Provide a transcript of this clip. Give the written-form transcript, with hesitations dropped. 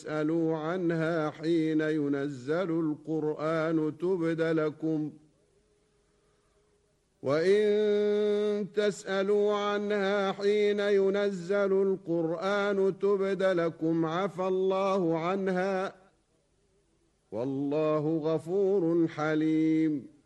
تسألوا عنها حين ينزل القرآن تبد لكم، وإن تسألوا عنها حين ينزل القرآن تبد لكم عفى الله عنها، والله غفور حليم.